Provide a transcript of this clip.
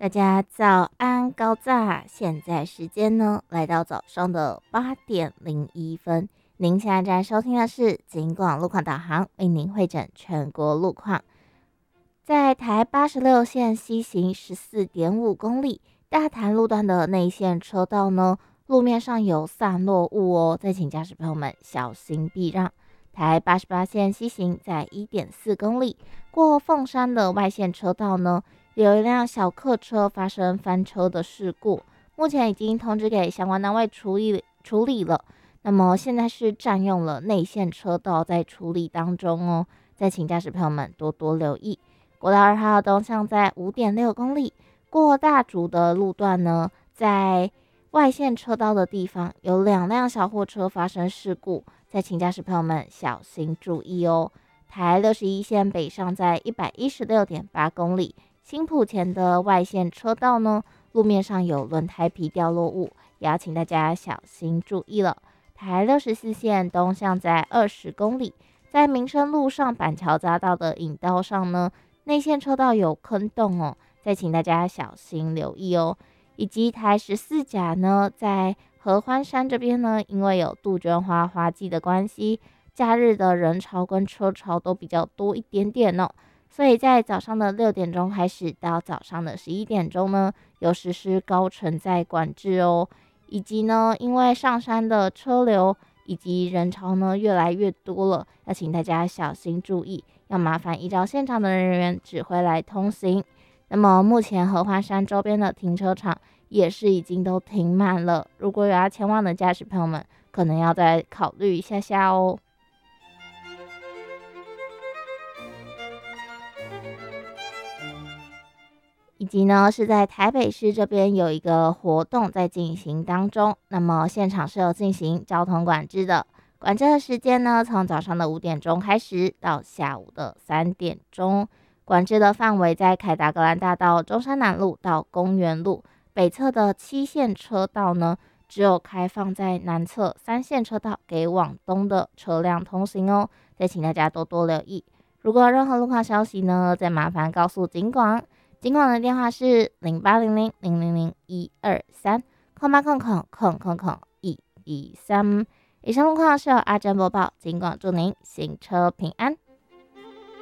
大家早安高炸，现在时间呢来到早上的8:01。您现在在收听的是警广路况导航，为您会诊全国路况。在台86线西行14.5公里，大潭路段的内线车道呢，路面上有散落物哦，再请驾驶朋友们小心避让。台88线西行在1.4公里，过凤山的外线车道呢，有一辆小客车发生翻车的事故，目前已经通知给相关单位处理了。那么现在是占用了内线车道在处理当中哦，再请驾驶朋友们多多留意。国道2号东向在5.6公里，过大竹的路段呢，在外线车道的地方有2辆小货车发生事故，再请驾驶朋友们小心注意哦。台61线北上在116.8公里，新埔前的外线车道呢，路面上有轮胎皮掉落物，也要请大家小心注意了。台64线东向在20公里，在民生路上板桥匝道的引道上呢，内线车道有坑洞哦，再请大家小心留意哦。以及台14甲呢，在合欢山这边呢，因为有杜鹃花花季的关系，假日的人潮跟车潮都比较多一点点哦，所以在早上的6点钟开始到早上的11点钟呢，有实施高承载管制哦。以及呢，因为上山的车流以及人潮呢越来越多了，要请大家小心注意，要麻烦依照现场的人员指挥来通行。那么目前合欢山周边的停车场也是已经都停满了，如果有要前往的驾驶朋友们，可能要再考虑一下下哦。以及呢，是在台北市这边有一个活动在进行当中，那么现场是有进行交通管制的，管制的时间呢，从早上的5点钟开始到下午的3点钟，管制的范围在凯达格兰大道、中山南路到公园路北侧的7线车道呢，只有开放在南侧3线车道给往东的车辆通行哦，再请大家多多留意。如果有任何路况消息呢，再麻烦告诉警广。警广的电话是0800000123，空八空空空空空113。以上路况是由阿珍播报，警广祝您行车平安。